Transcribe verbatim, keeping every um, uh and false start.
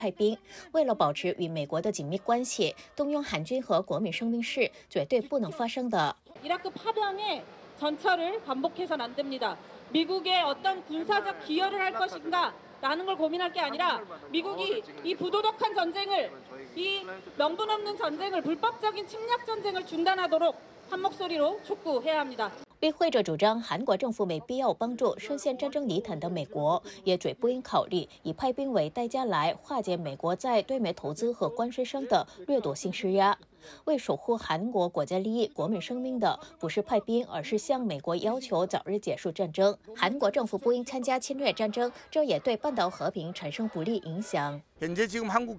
派兵。为了保持与美国的紧密关系，动用韩军和国民生命是绝对不能发生的。 이라크 파병의 전철을 반복해서는 안 됩니다. 미국의 어떤 군사적 기여를 할 것인가라는 걸 고민할 게 아니라 미국이 이 부도덕한 전쟁을, 이 명분 없는 전쟁을, 불법적인 침략 전쟁을 중단하도록 한 목소리로 촉구해야 합니다. 与会者主张，韩国政府没必要帮助深陷战争泥潭的美国，也绝不应考虑以派兵为代价来化解美国在对美投资和关税上的掠夺性施压。为守护韩国国家利益、国民生命的，不是派兵，而是向美国要求早日结束战争。韩国政府不应参加侵略战争，这也对半岛和平产生不利影响。 현재 지금 한국